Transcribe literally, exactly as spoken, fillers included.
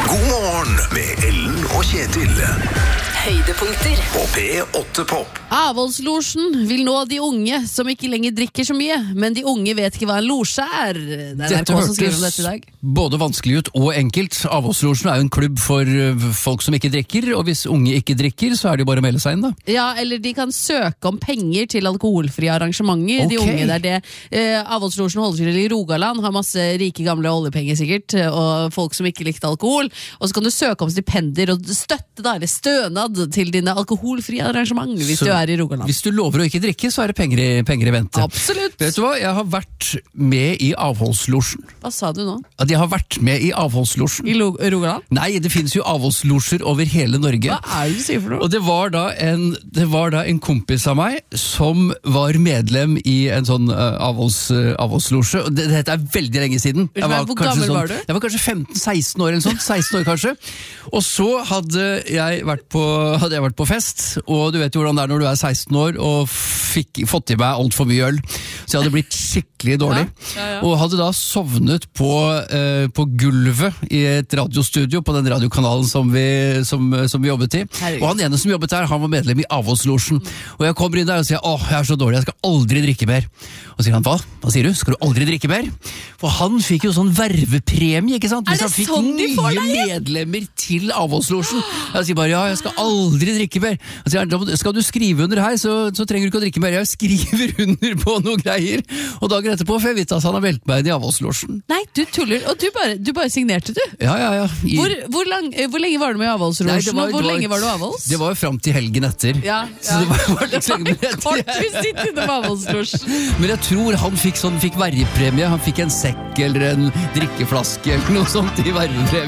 God morgen med Ellen og Kjetil. Høydepunkter På P åtte Pop. Avholdslosjen vil nå de unge som ikke lenger drikker så mye, men de unge vet ikke hva en losje er. Det er N R K som skriver om dette i dag. Både vanskelig ut og enkelt. Avholdslosjen er jo en klubb for folk som ikke drikker, og hvis unge ikke drikker, så er det jo bare å melde seg inn da. Ja, eller de kan søke om penger til alkoholfrie arrangementer. Ok. De unge der det. Eh, Avholdslosjen holder til i Rogaland, har masse rike gamle oljepenger sikkert, og folk som ikke likte alkohol. Og så kan du søke om stipendier og støtte da, eller stønad til dine alkoholfrie arrangement hvis Så du er i Rogaland. Hvis du lover å ikke drikke, så er det penger i, penger i vente. Absolutt. Vet du hva? Jeg har vært med i avholdslosjen. Hva sa du nå? At jeg har vært med i avholdslosjen. I Lo- Rogaland? Nei, det finnes jo avholdslosjer over hele Norge. Hva er det du sier for noe? Og det var da en, det var da en kompis av meg som var medlem i en sånn uh, avholds, uh, avholdslosje. Og det, Dette er veldig lenge siden. Unnskyld Jeg var meg, hvor kanskje gammel sånn, var du? Jeg var kanskje femten seksten år eller sånn, seksten år kanskje. Og så hadde jeg vært på, hadde jeg vært på fest, og du vet jo hvordan det er når du er seksten år og fikk, fått i meg alt for mye øl. Så jeg hadde blitt skikkelig dårlig. Ja, ja, ja. Og hadde da sovnet på, uh, på gulvet i et radiostudio på den radiokanalen som vi, som, som vi jobbet i. Herregud. Og han ene som jobbet der, han var medlem i avholdslosjen. Og jeg kommer inn der og sier, åh, jeg er så dårlig, jeg skal aldri drikke mer. Og så sier han, hva? Hva sier du? Skal du aldri drikke mer? For han fikk jo sånn vervepremie, ikke sant? Er Hvis det han fikk sånn de får nye deg? medlemmer til avholdslosjen. Jeg sier bare, ja, jeg skal aldri drikke mer. Og sier han, «Da må- skal du skrive under her, så, så trenger du ikke å drikke mer. Jeg skriver under på noe greier. Og dagen etterpå, for jeg vet at han har meldt meg inn i avholdslosjen. Nei, du tuller, og du bare, du bare signerte du. Ja, ja, ja. I, Hvor, hvor, lang, eh, hvor lenge var du med i Nei, det avholdslosjen, var- og hvor det var- lenge var du avholds? Det var jo frem til helgen etter. Ja, Så det var, var ikke så lenge etter. kort visitt innom avholdslosjen. Men jeg tror han fikk sånn, fikk vergepremie. Han fikk en sekk eller en drikkeflaske eller noe sånt i vergepremie.